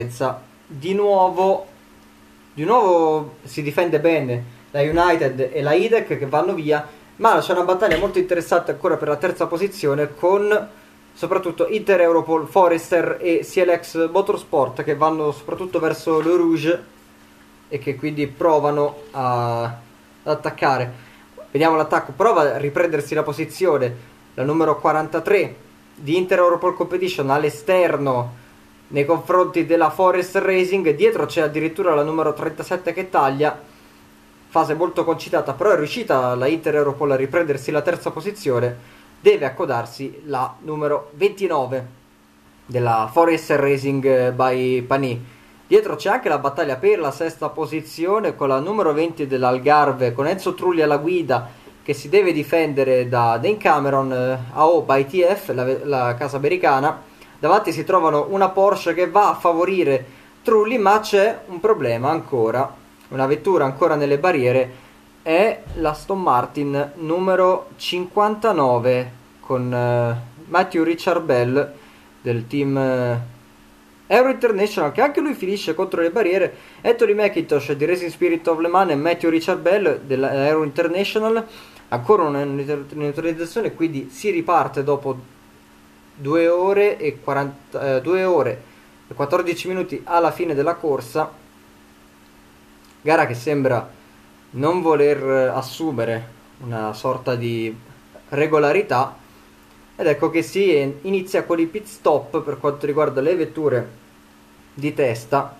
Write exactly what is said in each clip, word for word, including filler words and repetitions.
Di nuovo, di nuovo si difende bene la United e la I D E C che vanno via, ma c'è una battaglia molto interessante ancora per la terza posizione con soprattutto Inter Europol, Forester e C L X Motorsport che vanno soprattutto verso Le Rouge e che quindi provano a, ad attaccare. Vediamo l'attacco, prova a riprendersi la posizione la numero quarantatré di Inter Europol Competition all'esterno nei confronti della Forest Racing. Dietro c'è addirittura la numero trentasette che taglia, fase molto concitata, però è riuscita la Inter Europol a riprendersi la terza posizione. Deve accodarsi la numero ventinove della Forest Racing by Pani. Dietro c'è anche la battaglia per la sesta posizione con la numero venti dell'Algarve, con Enzo Trulli alla guida, che si deve difendere da Dane Cameron, eh, A O by T F, la, la casa americana. Davanti si trovano una Porsche che va a favorire Trulli, ma c'è un problema ancora, una vettura ancora nelle barriere, è l'Aston Martin numero cinquantanove con eh, Matthew Richard Bell del team eh, Euro International, che anche lui finisce contro le barriere. Anthony McIntosh di Racing Spirit of Le Mans e Matthew Richard Bell dell'Euro International, ancora una neutralizzazione, quindi si riparte dopo due ore e quaranta, eh, due ore e quattordici minuti alla fine della corsa, gara che sembra non voler assumere una sorta di regolarità, ed ecco che si inizia con i pit stop per quanto riguarda le vetture di testa,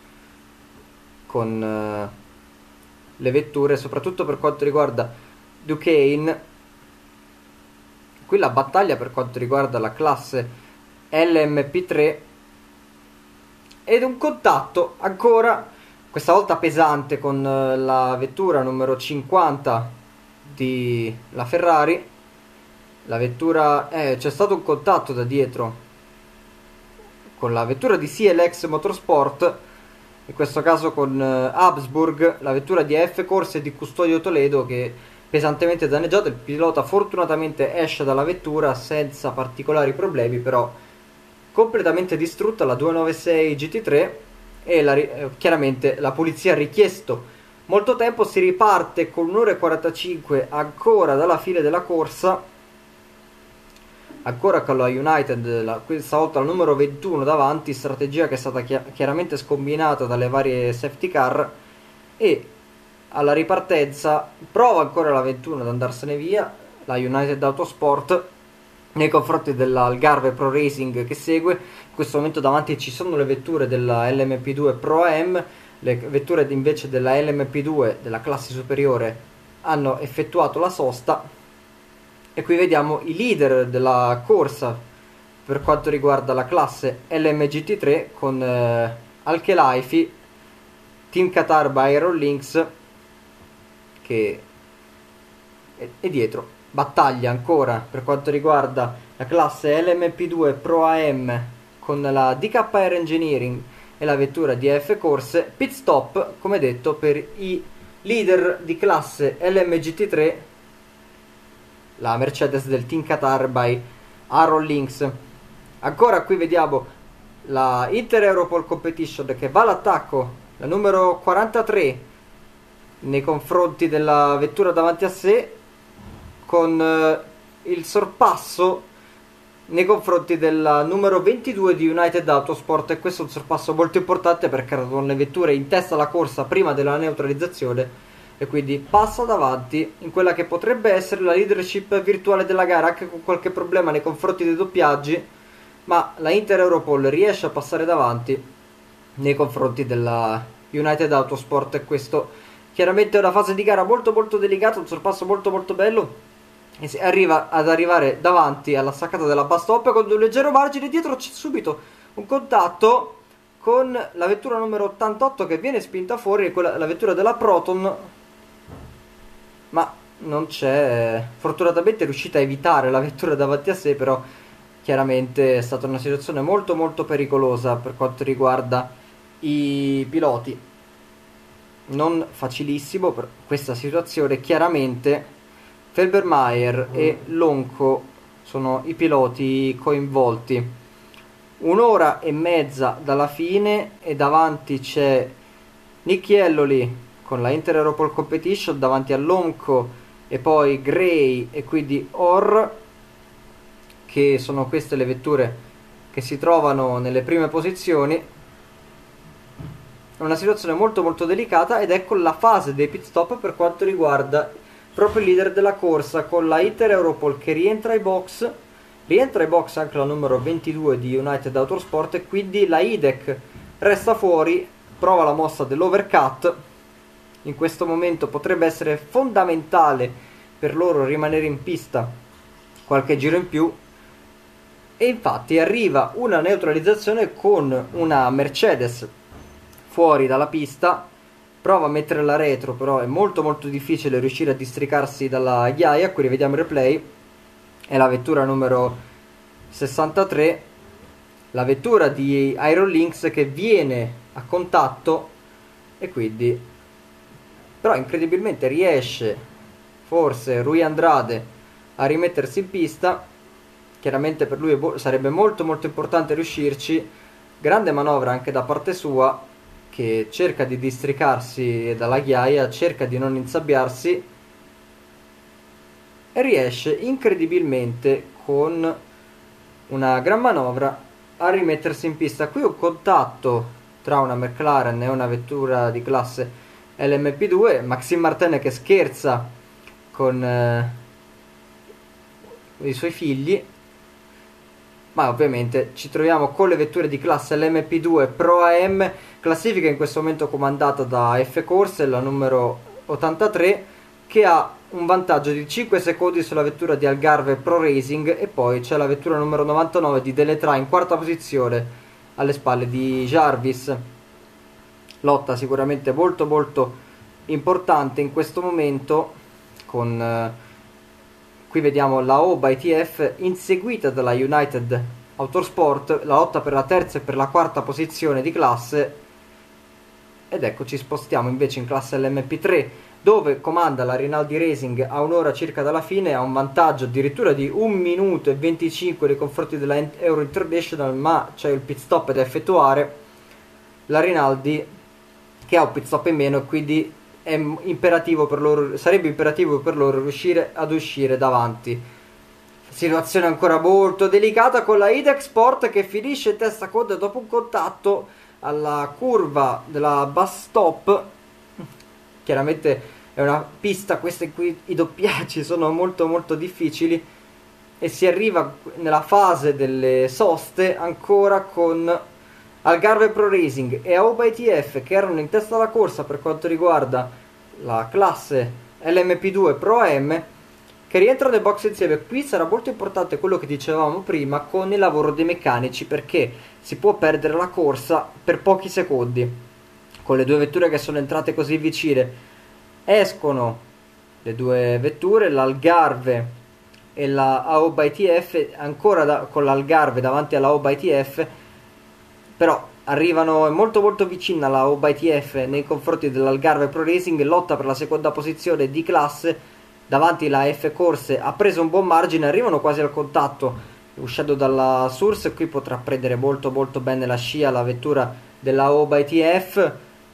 con eh, le vetture soprattutto per quanto riguarda Duquesne. Qui la battaglia per quanto riguarda la classe L M P tre ed un contatto ancora, questa volta pesante, con la vettura numero cinquanta di la Ferrari. La vettura eh, c'è stato un contatto da dietro con la vettura di C L X Motorsport, in questo caso con eh, Habsburg, la vettura di A F Corse e di Custodio Toledo, che pesantemente danneggiato. Il pilota fortunatamente esce dalla vettura senza particolari problemi, però completamente distrutta la duecentonovantasei G T tre, e la, eh, chiaramente la polizia ha richiesto molto tempo. Si riparte con un'ora e quarantacinque ancora dalla fine della corsa, ancora con la United, la, questa volta la numero ventuno davanti, strategia che è stata chi- chiaramente scombinata dalle varie safety car, e alla ripartenza prova ancora la ventuno ad andarsene via, la United Autosport, nei confronti dell'Algarve Pro Racing che segue. In questo momento davanti ci sono le vetture della L M P due Pro A M, le vetture invece della L M P due della classe superiore hanno effettuato la sosta, e qui vediamo i leader della corsa per quanto riguarda la classe L M G T tre con eh, Al-Khelaifi, Team Qatar by Aero Links, che è, è dietro. Battaglia ancora per quanto riguarda la classe L M P due Pro A M con la D K R Engineering e la vettura di A F Corse. Pit stop, come detto, per i leader di classe L M G T tre, la Mercedes del Team Qatar by Aero Links. Ancora qui vediamo la Inter Europol Competition che va all'attacco, la numero quarantatré nei confronti della vettura davanti a sé, con eh, il sorpasso nei confronti della numero ventidue di United Autosport, e questo è un sorpasso molto importante perché erano le vetture in testa alla corsa prima della neutralizzazione, e quindi passa davanti in quella che potrebbe essere la leadership virtuale della gara, anche con qualche problema nei confronti dei doppiaggi, ma la Inter Europol riesce a passare davanti nei confronti della United Autosport, e questo chiaramente è una fase di gara molto molto delicata, un sorpasso molto molto bello, e si arriva ad arrivare davanti alla staccata della bus stop con un leggero margine. Dietro c'è subito un contatto con la vettura numero ottantotto che viene spinta fuori, quella, la vettura della Proton, ma non c'è, fortunatamente è riuscita a evitare la vettura davanti a sé, però chiaramente è stata una situazione molto molto pericolosa per quanto riguarda i piloti. Non facilissimo per questa situazione. Chiaramente Felbermayr e Lonco sono i piloti coinvolti. un'ora e mezza dalla fine e davanti c'è Nicchielloli con la Inter Europol Competition davanti a Lomco e poi Gray e quindi Orr, che sono queste le vetture che si trovano nelle prime posizioni. È una situazione molto molto delicata ed ecco la fase dei pit stop per quanto riguarda proprio il leader della corsa, con la Inter Europol che rientra ai box. Rientra ai box anche la numero ventidue di United Autosport e quindi la I D E C resta fuori, prova la mossa dell'overcut. In questo momento potrebbe essere fondamentale per loro rimanere in pista qualche giro in più e infatti arriva una neutralizzazione con una Mercedes fuori dalla pista. Prova a mettere la retro, però è molto molto difficile riuscire a districarsi dalla ghiaia. Qui rivediamo il replay, è la vettura numero sessantatré, la vettura di Iron Lynx che viene a contatto e quindi però incredibilmente riesce forse Rui Andrade a rimettersi in pista. Chiaramente per lui sarebbe molto molto importante riuscirci. Grande manovra anche da parte sua, che cerca di districarsi dalla ghiaia, cerca di non insabbiarsi e riesce incredibilmente con una gran manovra a rimettersi in pista. Qui un contatto tra una McLaren e una vettura di classe L M P due, Maxime Martin che scherza con eh, i suoi figli, ma ovviamente ci troviamo con le vetture di classe L M P due Pro A M, classifica in questo momento comandata da F Corse, la numero ottantatré, che ha un vantaggio di cinque secondi sulla vettura di Algarve Pro Racing e poi c'è la vettura numero novantanove di Deletra in quarta posizione alle spalle di Jarvis. Lotta sicuramente molto molto importante in questo momento con... Eh, qui vediamo la O B I T F inseguita dalla United Autosport, la lotta per la terza e per la quarta posizione di classe. Ed ecco, ci spostiamo invece in classe L M P tre, dove comanda la Rinaldi Racing a un'ora circa dalla fine, ha un vantaggio addirittura di un minuto e venticinque nei confronti della Euro International, ma c'è il pit stop da effettuare. La Rinaldi che ha un pit stop in meno e quindi è imperativo per loro, sarebbe imperativo per loro riuscire ad uscire davanti. Situazione ancora molto delicata con la I D E C Sport che finisce in testa coda dopo un contatto alla curva della bus stop. Chiaramente è una pista questa in cui i doppiaggi sono molto molto difficili e si arriva nella fase delle soste ancora con Algarve Pro Racing e A O B I T F che erano in testa alla corsa per quanto riguarda la classe L M P due Pro A M, che rientrano nei box insieme. Qui sarà molto importante quello che dicevamo prima con il lavoro dei meccanici, perché si può perdere la corsa per pochi secondi con le due vetture che sono entrate così vicine. Escono le due vetture, l'Algarve e la A O B I T F, ancora da, con l'Algarve davanti alla A O B I T F, però arrivano molto molto vicina la O B I T F nei confronti dell'Algarve Pro Racing, lotta per la seconda posizione di classe. Davanti la F Corse ha preso un buon margine, arrivano quasi al contatto uscendo dalla source. Qui potrà prendere molto molto bene la scia la vettura della O B I T F.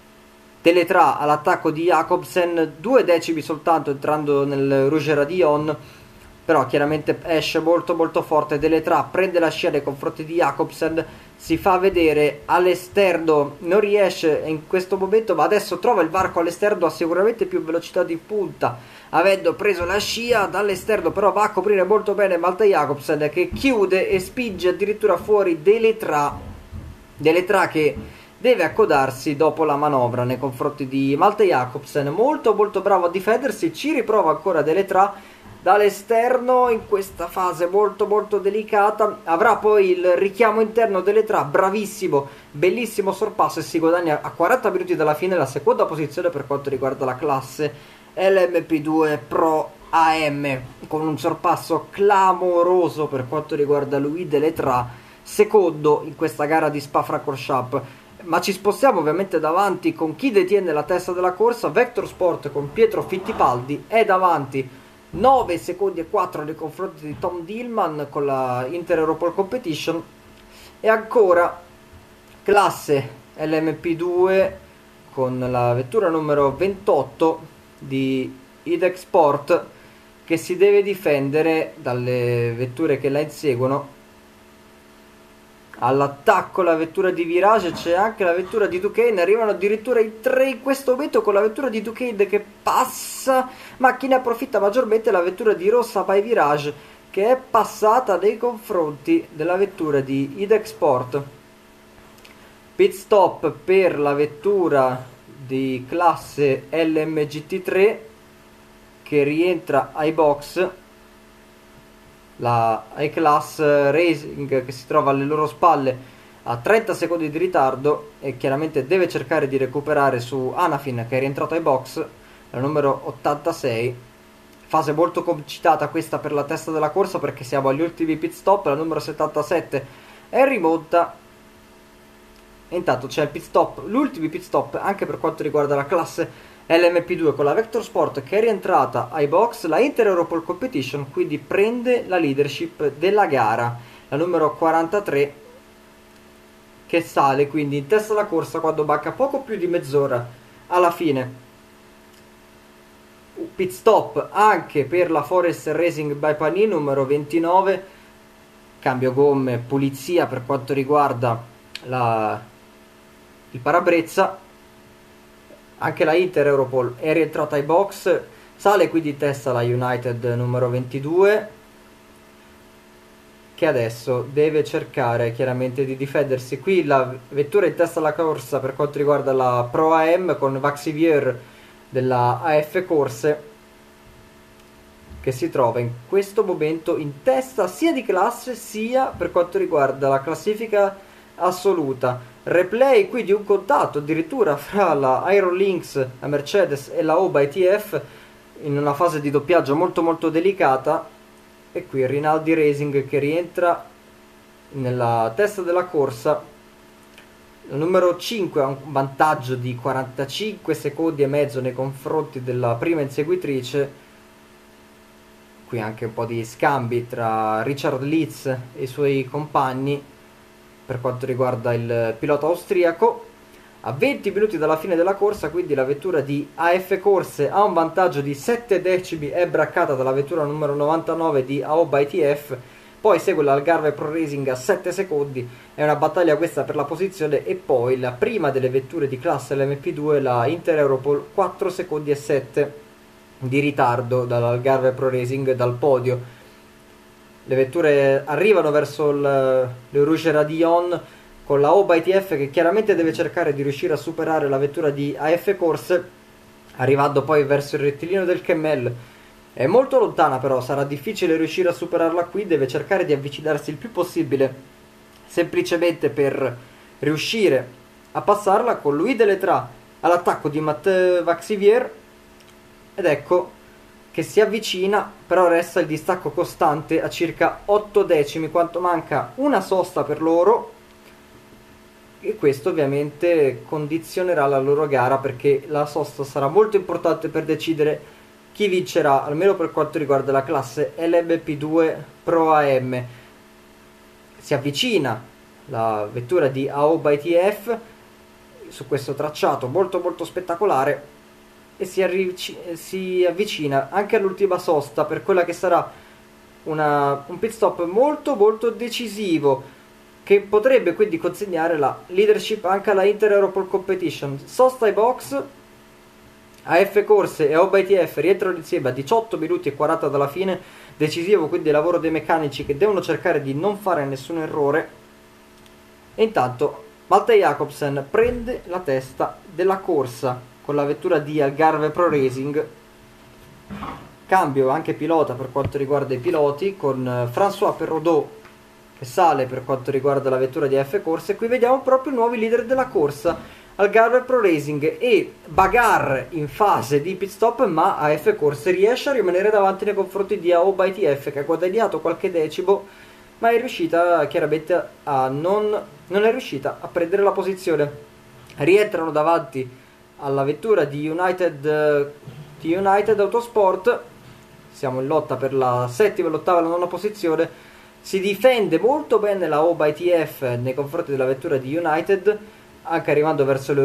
Deletra all'attacco di Jacobsen, due decimi soltanto entrando nel Rouge Radillon, però chiaramente esce molto molto forte. Deletra prende la scia nei confronti di Jacobsen, si fa vedere all'esterno, non riesce in questo momento, ma adesso trova il varco all'esterno, ha sicuramente più velocità di punta avendo preso la scia dall'esterno, però va a coprire molto bene Malte Jacobsen che chiude e spinge addirittura fuori Deletra. Deletra che deve accodarsi dopo la manovra nei confronti di Malte Jacobsen, molto molto bravo a difendersi. Ci riprova ancora Deletra dall'esterno in questa fase molto molto delicata. Avrà poi il richiamo interno Deletra, bravissimo, bellissimo sorpasso, e si guadagna a quaranta minuti dalla fine la seconda posizione per quanto riguarda la classe L M P due Pro A M, con un sorpasso clamoroso per quanto riguarda lui Deletra, secondo in questa gara di Spa-Francorchamps. Ma ci spostiamo ovviamente davanti con chi detiene la testa della corsa. Vector Sport con Pietro Fittipaldi è davanti nove secondi e quattro nei confronti di Tom Dillman con la Inter Europol Competition. E ancora classe L M P due con la vettura numero ventotto di Idex Sport, che si deve difendere dalle vetture che la inseguono. All'attacco la vettura di Virage, c'è anche la vettura di Duquesne, arrivano addirittura i tre in questo momento con la vettura di Duquesne che passa, ma chi ne approfitta maggiormente è la vettura di Rossa by Virage, che è passata nei confronti della vettura di Idex Sport. Pit stop per la vettura di classe L M G T tre che rientra ai box, la I-Class Racing, che si trova alle loro spalle a trenta secondi di ritardo e chiaramente deve cercare di recuperare su Anafin, che è rientrato ai box, la numero ottantasei. Fase molto concitata questa per la testa della corsa, perché siamo agli ultimi pit stop. La numero settantasette è in rimonta e intanto c'è il pit stop, l'ultimo pit stop anche per quanto riguarda la classe L M P due, con la Vector Sport che è rientrata ai box. La Inter Europol Competition quindi prende la leadership della gara, la numero quarantatré, che sale quindi in testa alla corsa quando manca poco più di mezz'ora alla fine. Pit stop anche per la Forest Racing by Panini numero ventinove, cambio gomme, pulizia per quanto riguarda la, il parabrezza. Anche la Inter Europol è rientrata ai box, sale quindi in testa la United numero ventidue, che adesso deve cercare chiaramente di difendersi. Qui la vettura in testa alla corsa per quanto riguarda la Pro A M con Vaxivier della A F Corse, che si trova in questo momento in testa sia di classe sia per quanto riguarda la classifica assoluta. Replay qui di un contatto addirittura fra la Iron Lynx, la Mercedes e la Oba I T F in una fase di doppiaggio molto molto delicata. E qui Rinaldi Racing che rientra nella testa della corsa. Il numero cinque ha un vantaggio di quarantacinque secondi e mezzo nei confronti della prima inseguitrice. Qui anche un po' di scambi tra Richard Litz e i suoi compagni per quanto riguarda il pilota austriaco. A venti minuti dalla fine della corsa quindi la vettura di A F Corse ha un vantaggio di sette decimi, è braccata dalla vettura numero novantanove di Aoba I T F, poi segue l'Algarve Pro Racing a sette secondi, è una battaglia questa per la posizione, e poi la prima delle vetture di classe L M P due, la Inter Europol, quattro secondi e sette di ritardo dall'Algarve Pro Racing dal podio. Le vetture arrivano verso il, le Rouge Radillon con la Oba I T F che chiaramente deve cercare di riuscire a superare la vettura di A F Corse, arrivando poi verso il rettilineo del Kemmel. È molto lontana, però sarà difficile riuscire a superarla qui, deve cercare di avvicinarsi il più possibile semplicemente per riuscire a passarla, con Louis Deletras all'attacco di Matteo Vaxivier, ed ecco che si avvicina, però resta il distacco costante a circa otto decimi, quanto manca una sosta per loro, e questo ovviamente condizionerà la loro gara, perché la sosta sarà molto importante per decidere chi vincerà, almeno per quanto riguarda la classe L M P due Pro A M. Si avvicina la vettura di Aoba I T F su questo tracciato molto molto spettacolare e si, arric- si avvicina anche all'ultima sosta per quella che sarà una, un pit stop molto molto decisivo, che potrebbe quindi consegnare la leadership anche alla Inter Europol Competition. Sosta ai box, A F Corse e Aoba I T F rientrano insieme a diciotto minuti e quaranta dalla fine, decisivo quindi il lavoro dei meccanici che devono cercare di non fare nessun errore. E intanto Malte Jacobsen prende la testa della corsa con la vettura di Algarve Pro Racing. Cambio anche pilota per quanto riguarda i piloti, con François Perraudot che sale per quanto riguarda la vettura di A F Corse. Qui vediamo proprio i nuovi leader della corsa, Algarve Pro Racing e Bagar in fase di pit stop, ma A F Corse riesce a rimanere davanti nei confronti di Aoba I T F, che ha guadagnato qualche decimo, ma è riuscita chiaramente a non, non è riuscita a prendere la posizione. Rientrano davanti alla vettura di United, di United Autosport. Siamo in lotta per la settima, l'ottava e la nona posizione. si difende molto bene la O B I T F nei confronti della vettura di United, anche arrivando verso le